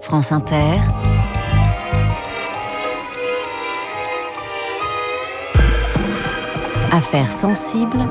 France Inter, Affaires sensibles,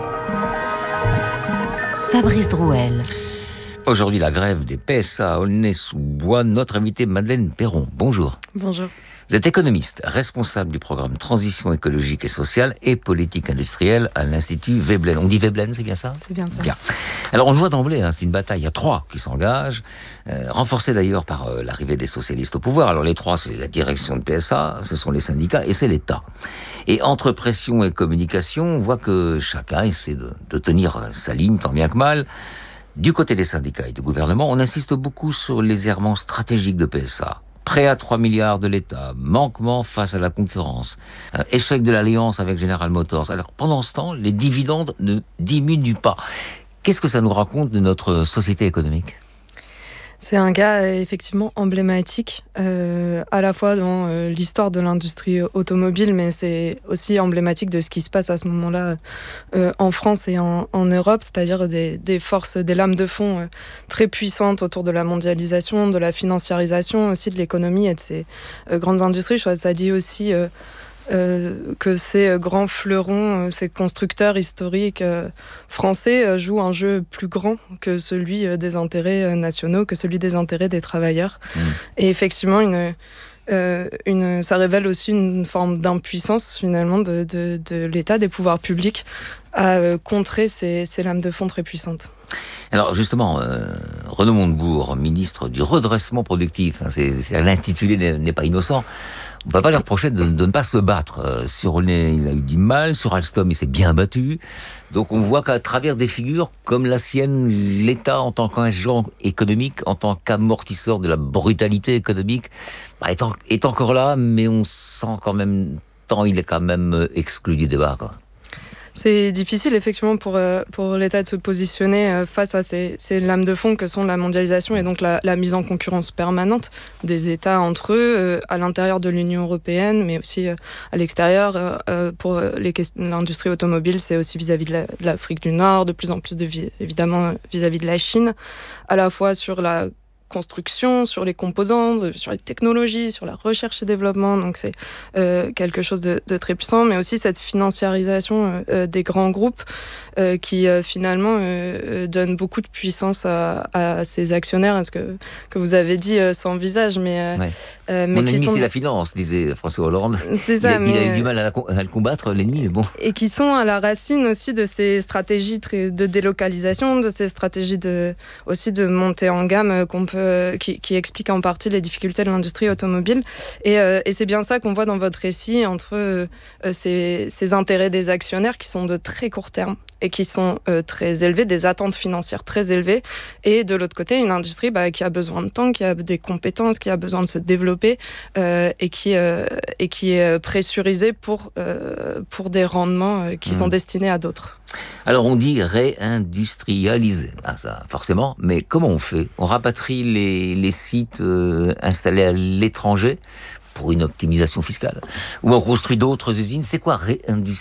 Fabrice Drouel. Aujourd'hui, la grève des PSA à Aulnay-sous-Bois. Notre invitée Madeleine Perron. Bonjour. Bonjour. Vous êtes économiste, responsable du programme Transition écologique et sociale et politique industrielle à l'Institut Veblen. On dit Veblen, c'est bien ça ? C'est bien ça. Bien. Alors on le voit d'emblée, c'est une bataille. Il y a trois qui s'engagent, renforcée d'ailleurs par l'arrivée des socialistes au pouvoir. Alors les trois, c'est la direction de PSA, ce sont les syndicats et c'est l'État. Et entre pression et communication, on voit que chacun essaie de tenir sa ligne, tant bien que mal. Du côté des syndicats et du gouvernement, on insiste beaucoup sur les errements stratégiques de PSA. Prêt à 3 milliards de l'État, manquement face à la concurrence, échec de l'alliance avec General Motors. Alors pendant ce temps, les dividendes ne diminuent pas. Qu'est-ce que ça nous raconte de notre société économique ? C'est un cas effectivement emblématique, à la fois dans l'histoire de l'industrie automobile, mais c'est aussi emblématique de ce qui se passe à ce moment-là en France et en Europe, c'est-à-dire des forces, des lames de fond très puissantes autour de la mondialisation, de la financiarisation aussi de l'économie et de ces grandes industries. Ça dit aussi que ces grands fleurons, ces constructeurs historiques français jouent un jeu plus grand que celui des intérêts nationaux, que celui des intérêts des travailleurs. Et effectivement, ça révèle aussi une forme d'impuissance finalement de l'État, des pouvoirs publics à contrer ces lames de fond très puissantes. Alors justement, Renaud Montebourg, ministre du redressement productif, l'intitulé n'est pas innocent. On ne peut pas lui reprocher de ne pas se battre. Sur Aulnay, il a eu du mal. Sur Alstom, il s'est bien battu. Donc on voit qu'à travers des figures comme la sienne, l'État, en tant qu'agent économique, en tant qu'amortisseur de la brutalité économique, est encore là, mais on sent quand même, il est quand même exclu du débat, quoi. C'est difficile effectivement pour l'État de se positionner face à ces lames de fond que sont la mondialisation et donc la mise en concurrence permanente des États entre eux, à l'intérieur de l'Union européenne, mais aussi à l'extérieur. Pour l'industrie automobile, c'est aussi vis-à-vis de l'Afrique du Nord, de plus en plus évidemment vis-à-vis de la Chine, à la fois sur la construction, sur les composants, sur les technologies, sur la recherche et développement. Donc c'est quelque chose de très puissant, mais aussi cette financiarisation des grands groupes qui finalement donne beaucoup de puissance à ces actionnaires. Ce que vous avez dit sans visage, mais mon ennemi c'est la finance, disait François Hollande. C'est ça, il a eu du mal à le combattre, l'ennemi, mais bon. Et qui sont à la racine aussi de ces stratégies de délocalisation, de ces stratégies aussi de montée en gamme qui expliquent en partie les difficultés de l'industrie automobile. Et c'est bien ça qu'on voit dans votre récit entre ces intérêts des actionnaires qui sont de très court terme et qui sont très élevés, des attentes financières très élevées, et de l'autre côté, une industrie qui a besoin de temps, qui a des compétences, qui a besoin de se développer, et qui est pressurisée pour des rendements qui sont destinés à d'autres. Alors on dit réindustrialiser, ça forcément, mais comment on fait ? On rapatrie les sites installés à l'étranger pour une optimisation fiscale ? Ou on construit d'autres usines ? C'est quoi réindustrialiser ?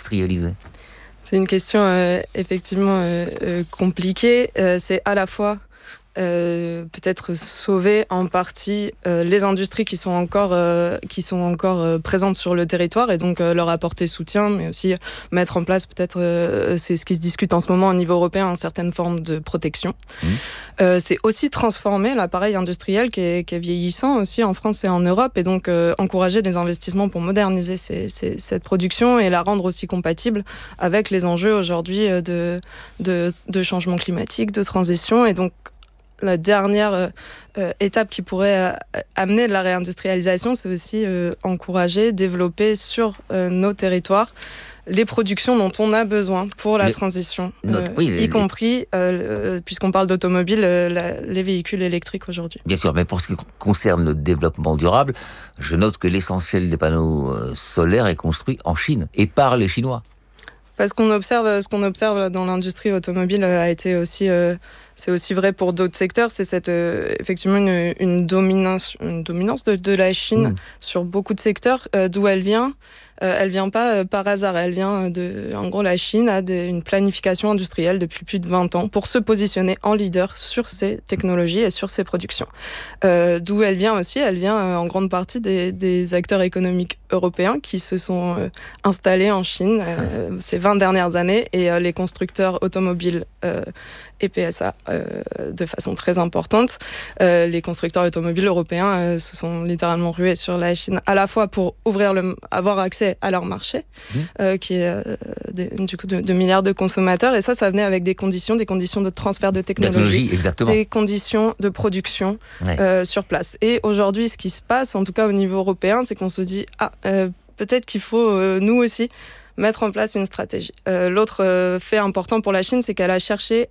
C'est une question effectivement compliquée. C'est à la fois peut-être sauver en partie les industries qui sont encore présentes sur le territoire et donc leur apporter soutien, mais aussi mettre en place peut-être, c'est ce qui se discute en ce moment au niveau européen, une certaine forme de protection. C'est aussi transformer l'appareil industriel qui est vieillissant aussi en France et en Europe, et donc encourager des investissements pour moderniser cette production et la rendre aussi compatible avec les enjeux aujourd'hui de changement climatique, de transition. Et donc la dernière étape qui pourrait amener de la réindustrialisation, c'est aussi encourager, développer sur nos territoires les productions dont on a besoin pour la transition, y compris, puisqu'on parle d'automobile, les véhicules électriques aujourd'hui. Bien sûr, mais pour ce qui concerne le développement durable, je note que l'essentiel des panneaux solaires est construit en Chine et par les Chinois. Parce ce qu'on observe dans l'industrie automobile a été aussi c'est aussi vrai pour d'autres secteurs. C'est effectivement une dominance de la Chine sur beaucoup de secteurs, d'où elle vient. Elle vient pas par hasard. Elle vient en gros, la Chine a une planification industrielle depuis plus de 20 ans pour se positionner en leader sur ces technologies et sur ces productions. D'où elle vient aussi. Elle vient en grande partie des acteurs économiques européens qui se sont installés en Chine ces 20 dernières années, et les constructeurs automobiles et PSA de façon très importante. Les constructeurs automobiles européens se sont littéralement rués sur la Chine, à la fois pour avoir accès à leur marché, qui est du coup de milliards de consommateurs, et ça venait avec des conditions de transfert de technologie, des conditions de production sur place. Et aujourd'hui, ce qui se passe, en tout cas au niveau européen, c'est qu'on se dit peut-être qu'il faut nous aussi mettre en place une stratégie. L'autre fait important pour la Chine, c'est qu'elle a cherché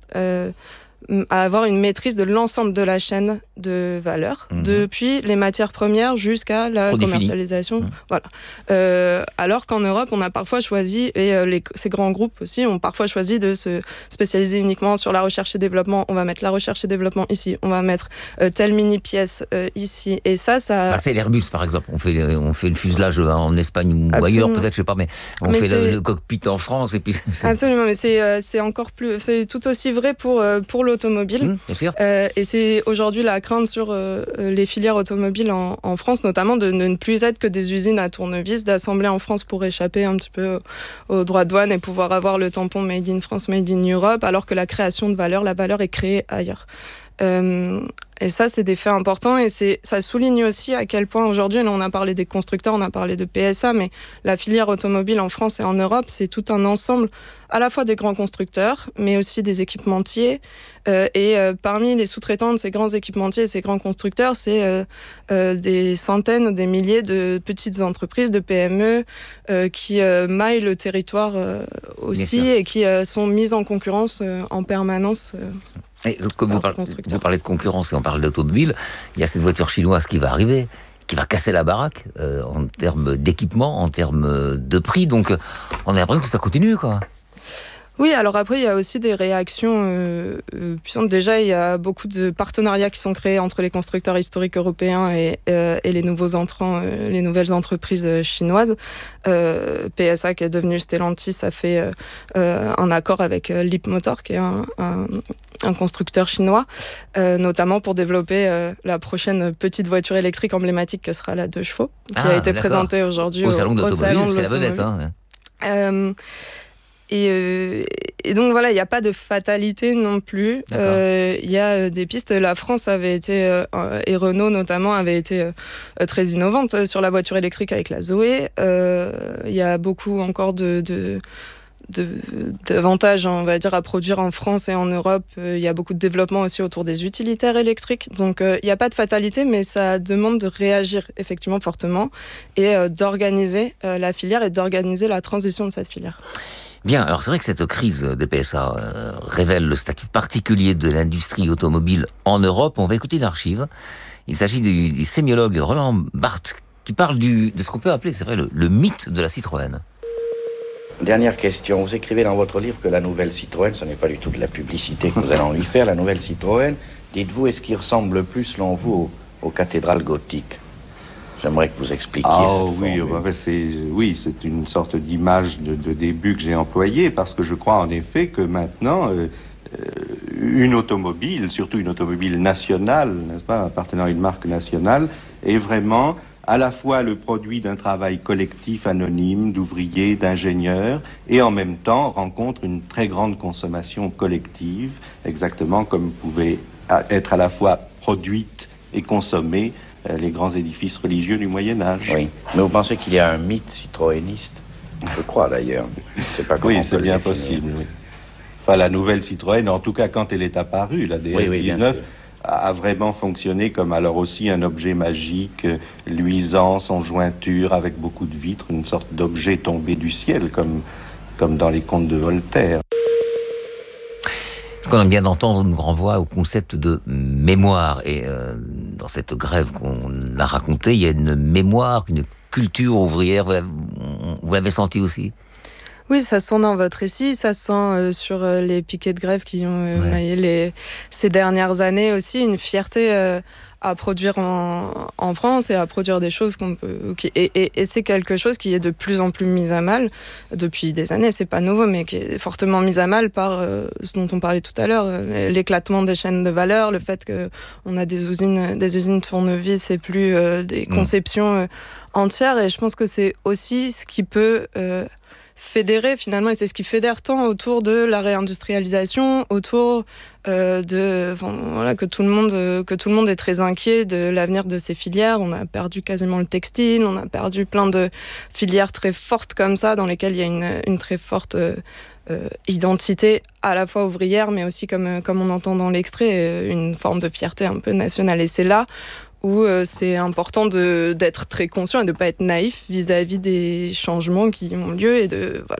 à avoir une maîtrise de l'ensemble de la chaîne de valeur, depuis les matières premières jusqu'à la commercialisation. Voilà. Alors qu'en Europe, on a parfois choisi, et ces grands groupes aussi ont parfois choisi de se spécialiser uniquement sur la recherche et développement. On va mettre la recherche et développement ici, on va mettre telle mini-pièce ici. Et ça... c'est l'Airbus, par exemple. On fait le fuselage en Espagne ou ailleurs, peut-être, je sais pas, mais fait le cockpit en France. Et puis Absolument, mais c'est encore plus... C'est tout aussi vrai pour l'automobile. Bien sûr. Et c'est aujourd'hui la crainte sur les filières automobiles en France, notamment de ne plus être que des usines à tournevis, d'assembler en France pour échapper un petit peu aux droits de douane et pouvoir avoir le tampon Made in France, Made in Europe, alors que la création de valeur, la valeur est créée ailleurs. Et ça, c'est des faits importants, et ça souligne aussi à quel point aujourd'hui, là on a parlé des constructeurs, on a parlé de PSA, mais la filière automobile en France et en Europe, c'est tout un ensemble à la fois des grands constructeurs, mais aussi des équipementiers. Et parmi les sous-traitants de ces grands équipementiers et ces grands constructeurs, c'est des centaines ou des milliers de petites entreprises, de PME, qui maillent le territoire aussi, et qui sont mises en concurrence en permanence. Et comme vous parlez de concurrence et on parle d'automobile, il y a cette voiture chinoise qui va arriver, qui va casser la baraque en termes d'équipement, en termes de prix. Donc on a l'impression que ça continue, quoi. Oui, alors après, il y a aussi des réactions puissantes. Déjà, il y a beaucoup de partenariats qui sont créés entre les constructeurs historiques européens et les nouveaux entrants, les nouvelles entreprises chinoises. PSA, qui est devenu Stellantis, a fait un accord avec Leapmotor, qui est un constructeur chinois, notamment pour développer la prochaine petite voiture électrique emblématique que sera la 2 chevaux, qui a été présentée aujourd'hui au salon de l'automobile. C'est la vedette. Hein. Et donc voilà, il n'y a pas de fatalité non plus. Il y a des pistes. La France avait été, et Renault notamment, avait été très innovante sur la voiture électrique avec la Zoé. Il y a beaucoup encore d'avantages, on va dire, à produire en France et en Europe. Il y a beaucoup de développement aussi autour des utilitaires électriques. Donc il n'y a pas de fatalité, mais ça demande de réagir effectivement fortement et d'organiser la filière et d'organiser la transition de cette filière. Bien, alors c'est vrai que cette crise des PSA révèle le statut particulier de l'industrie automobile en Europe. On va écouter une archive. Il s'agit du sémiologue Roland Barthes qui parle de ce qu'on peut appeler, c'est vrai, le mythe de la Citroën. Dernière question. Vous écrivez dans votre livre que la nouvelle Citroën, ce n'est pas du tout de la publicité que vous allez lui faire. La nouvelle Citroën, dites-vous, est-ce qu'il ressemble le plus, selon vous, aux cathédrales gothiques ? J'aimerais que vous expliquiez. C'est une sorte d'image de début que j'ai employée, parce que je crois en effet que maintenant, une automobile, surtout une automobile nationale, n'est-ce pas, appartenant à une marque nationale, est vraiment à la fois le produit d'un travail collectif anonyme d'ouvriers, d'ingénieurs, et en même temps rencontre une très grande consommation collective, exactement comme pouvaient être à la fois produites et consommées les grands édifices religieux du Moyen-Âge. Oui, mais vous pensez qu'il y a un mythe citroëniste ? Je crois d'ailleurs. Oui, c'est bien possible. Oui. Enfin, la nouvelle Citroën, en tout cas quand elle est apparue, la DS19, a vraiment fonctionné comme alors aussi un objet magique, luisant, sans jointure, avec beaucoup de vitres, une sorte d'objet tombé du ciel, comme dans les contes de Voltaire. Ce qu'on aime bien d'entendre nous renvoie au concept de mémoire. Et dans cette grève qu'on a racontée, il y a une mémoire, une culture ouvrière. Vous l'avez senti aussi ? Oui, ça se sent dans votre récit, ça se sent sur les piquets de grève qui ont maillé ces dernières années aussi, une fierté à produire en France et à produire des choses qu'on peut... Et c'est quelque chose qui est de plus en plus mis à mal depuis des années, c'est pas nouveau, mais qui est fortement mis à mal par ce dont on parlait tout à l'heure, l'éclatement des chaînes de valeur, le fait qu'on a des usines tournevis et plus des conceptions entières, et je pense que c'est aussi ce qui peut... fédérer finalement, et c'est ce qui fédère tant autour de la réindustrialisation, autour que tout le monde est très inquiet de l'avenir de ces filières. On a perdu quasiment le textile, on a perdu plein de filières très fortes comme ça, dans lesquelles il y a une très forte identité à la fois ouvrière, mais aussi comme on entend dans l'extrait, une forme de fierté un peu nationale. Et c'est là où c'est important d'être très conscient et de ne pas être naïf vis-à-vis des changements qui ont lieu. Et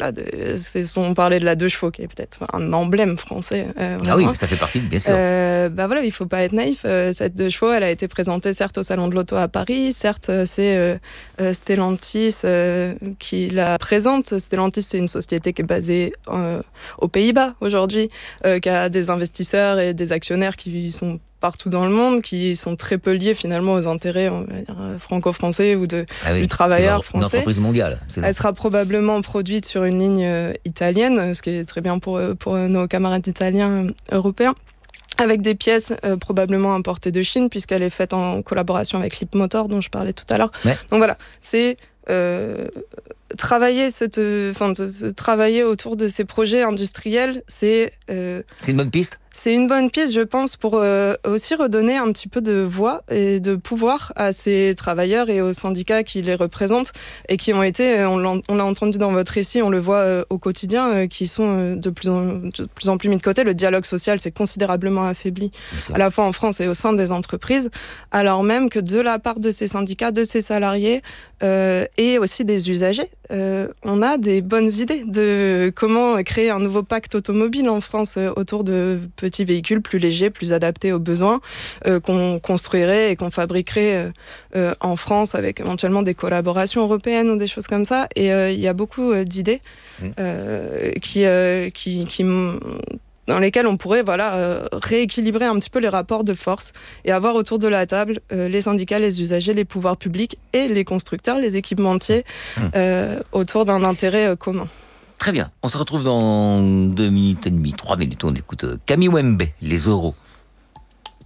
on parlait de la 2 chevaux, qui est peut-être un emblème français. Ah oui, ça fait partie, bien sûr. Il ne faut pas être naïf. Cette 2 chevaux, elle a été présentée certes au Salon de l'Auto à Paris, certes c'est Stellantis qui la présente. Stellantis, c'est une société qui est basée aux Pays-Bas aujourd'hui, qui a des investisseurs et des actionnaires qui sont partout dans le monde, qui sont très peu liés finalement aux intérêts, on va dire, franco-français ou du travailleur français. Une entreprise mondiale. Elle sera probablement produite sur une ligne italienne, ce qui est très bien pour nos camarades italiens européens, avec des pièces probablement importées de Chine, puisqu'elle est faite en collaboration avec Leapmotor, dont je parlais tout à l'heure. Ouais. Donc voilà, c'est travailler autour de ces projets industriels, c'est une bonne piste. C'est une bonne piste, je pense, pour aussi redonner un petit peu de voix et de pouvoir à ces travailleurs et aux syndicats qui les représentent et qui ont été, on l'a entendu dans votre récit, on le voit au quotidien, qui sont de plus en plus mis de côté. Le dialogue social s'est considérablement affaibli, à la fois en France et au sein des entreprises, alors même que de la part de ces syndicats, de ces salariés et aussi des usagers, on a des bonnes idées de comment créer un nouveau pacte automobile en France autour de petits véhicules plus légers, plus adaptés aux besoins, qu'on construirait et qu'on fabriquerait en France avec éventuellement des collaborations européennes ou des choses comme ça. Et il y a beaucoup d'idées dans lesquelles on pourrait rééquilibrer un petit peu les rapports de force et avoir autour de la table les syndicats, les usagers, les pouvoirs publics et les constructeurs, les équipementiers, autour d'un intérêt commun. Très bien, on se retrouve dans 2 minutes et demie, 3 minutes, on écoute Camille Wembe, Les Euros.